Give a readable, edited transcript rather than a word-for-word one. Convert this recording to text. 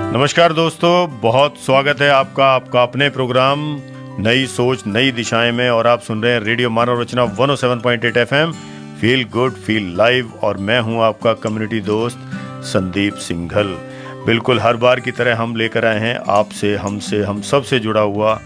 नमस्कार दोस्तों, बहुत स्वागत है आपका अपने प्रोग्राम नई सोच नई दिशाएं में। और आप सुन रहे हैं रेडियो मानव रचना 107.8 FM, feel good feel live. और मैं हूं आपका कम्युनिटी दोस्त संदीप सिंघल। बिल्कुल हर बार की तरह हम लेकर आए हैं आपसे, हमसे, हम सब से जुड़ा हुआ